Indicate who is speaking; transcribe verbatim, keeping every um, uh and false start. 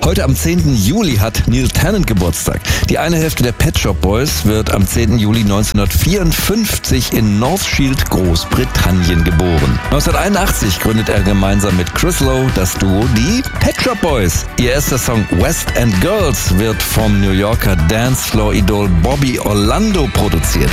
Speaker 1: Heute am zehnten Juli hat Neil Tennant Geburtstag. Die eine Hälfte der Pet Shop Boys wird am zehnten Juli neunzehnhundertvierundfünfzig in North Shield, Großbritannien geboren. neunzehnhunderteinundachtzig gründet er gemeinsam mit Chris Lowe das Duo die Pet Shop Boys. Ihr erster Song West End Girls wird vom New Yorker Dancefloor-Idol Bobby Orlando produziert.